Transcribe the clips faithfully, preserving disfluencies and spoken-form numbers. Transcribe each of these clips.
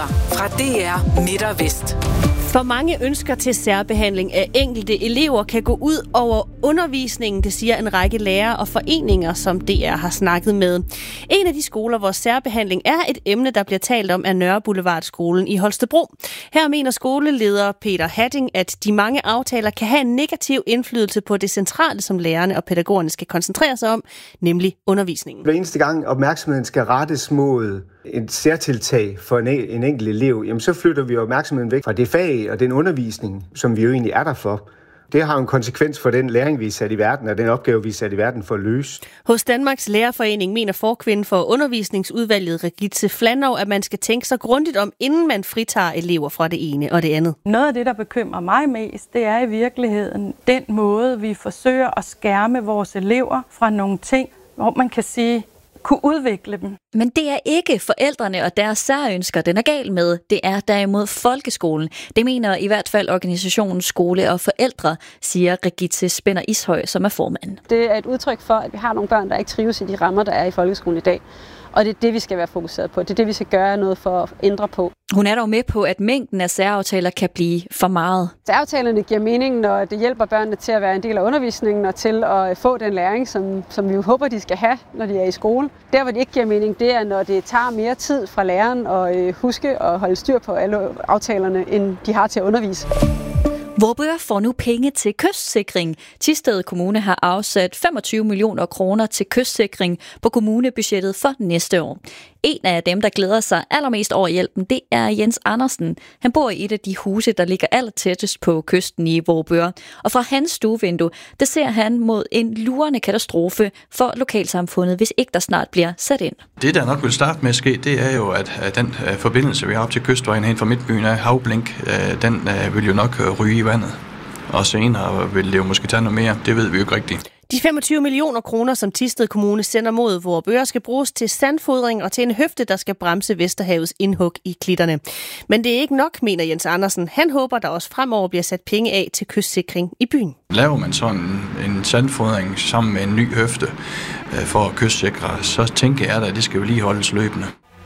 Nyheder fra D R Midt og Vest. For mange ønsker til særbehandling af enkelte elever kan gå ud over undervisningen, det siger en række lærere og foreninger, som D R har snakket med. En af de skoler, hvor særbehandling er et emne, der bliver talt om, er Nørre Boulevardskolen i Holstebro. Her mener skoleleder Peter Hatting, at de mange aftaler kan have en negativ indflydelse på det centrale, som lærerne og pædagogerne skal koncentrere sig om, nemlig undervisningen. Hver eneste gang opmærksomheden skal rettes mod et særtiltag for en, en enkelt elev, jamen så flytter vi opmærksomheden væk fra det fag og den undervisning, som vi jo egentlig er der for. Det har en konsekvens for den læring, vi er sat i verden, og den opgave, vi er sat i verden for at løse. Hos Danmarks Lærerforening mener forkvinden for undervisningsudvalget Regitze Flanov, at man skal tænke sig grundigt om, inden man fritager elever fra det ene og det andet. Noget af det, der bekymrer mig mest, det er i virkeligheden den måde, vi forsøger at skærme vores elever fra nogle ting, hvor man kan sige, kunne udvikle dem. Men det er ikke forældrene og deres særønsker, den er gal med. Det er derimod folkeskolen. Det mener i hvert fald organisationen Skole og Forældre, siger Regitze Spænder Ishøj, som er formand. Det er et udtryk for, at vi har nogle børn, der ikke trives i de rammer, der er i folkeskolen i dag. Og det er det, vi skal være fokuseret på. Det er det, vi skal gøre noget for at ændre på. Hun er dog med på, at mængden af særaftaler kan blive for meget. Særaftalerne giver mening, når det hjælper børnene til at være en del af undervisningen og til at få den læring, som, som vi håber, de skal have, når de er i skole. Der, hvor det ikke giver mening, det er, når det tager mere tid fra læreren at øh, huske at holde styr på alle aftalerne, end de har til at undervise. Vorupør får nu penge til kystsikring. Thisted Kommune har afsat femogtyve millioner kroner til kystsikring på kommunebudgettet for næste år. En af dem, der glæder sig allermest over hjælpen, det er Jens Andersen. Han bor i et af de huse, der ligger allertættest på kysten i Vorupør. Og fra hans stuevindue, der ser han mod en lurende katastrofe for lokalsamfundet, hvis ikke der snart bliver sat ind. Det, der nok vil starte med at ske, det er jo, at den forbindelse, vi har op til kystvejen hen fra Midtbyen af Havblink, den vil jo nok ryge i vandet. Og senere vil det jo måske tage noget mere. Det ved vi jo ikke rigtigt. De femogtyve millioner kroner, som Thisted Kommune sender mod Vorupør, skal bruges til sandfodring og til en høfde, der skal bremse Vesterhavets indhug i klitterne. Men det er ikke nok, mener Jens Andersen. Han håber, der også fremover bliver sat penge af til kystsikring i byen. Laver man sådan en sandfodring sammen med en ny høfde for at kystsikre, så tænker jeg da, at det skal jo lige holdes løbende.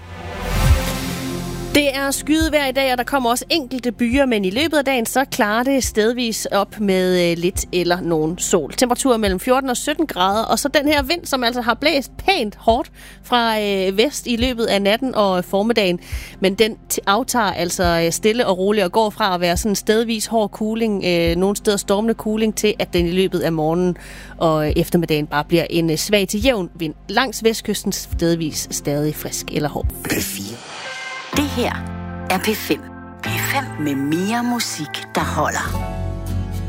Det er skydevejr i dag, og der kommer også enkelte byer, men i løbet af dagen så klarer det stedvis op med lidt eller nogen sol. Temperaturer mellem fjorten og sytten grader, og så den her vind, som altså har blæst pænt hårdt fra øh, vest i løbet af natten og formiddagen, men den aftager altså stille og roligt og går fra at være sådan stedvis hård kuling, øh, nogle steder stormende kuling, til at den i løbet af morgenen og eftermiddagen bare bliver en svag til jævn vind. Langs vestkysten stedvis stadig frisk eller hård. P fire. Det her er P fem. P fem med mere musik, der holder.